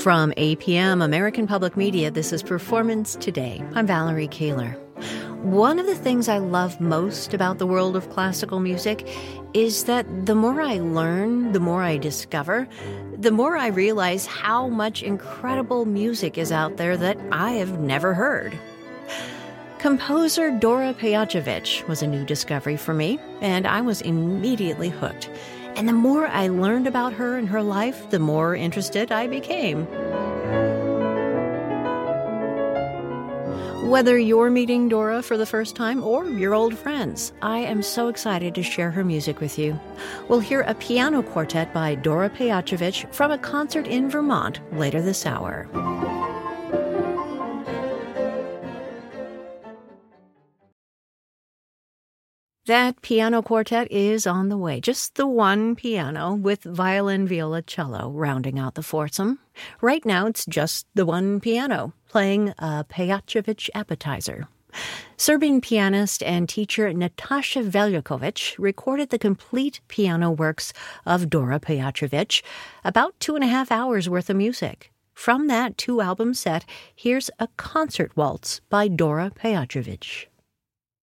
From APM, American Public Media, this is Performance Today. I'm Valerie Kaler. One of the things I love most about the world of classical music is that the more I learn, the more I discover, the more I realize how much incredible music is out there that I have never heard. Composer Dora Pejacevic was a new discovery for me, and I was immediately hooked. And the more I learned about her and her life, the more interested I became. Whether you're meeting Dora for the first time or your old friends, I am so excited to share her music with you. We'll hear a piano quartet by Dora Pejacevic from a concert in Vermont later this hour. That piano quartet is on the way. Just the one piano with violin, viola, cello rounding out the foursome. Right now, it's just the one piano playing a Pejacevic appetizer. Serbian pianist and teacher Natasha Veljakovic recorded the complete piano works of Dora Pejacevic, about 2.5 hours worth of music. From that 2-album set, here's a concert waltz by Dora Pejacevic.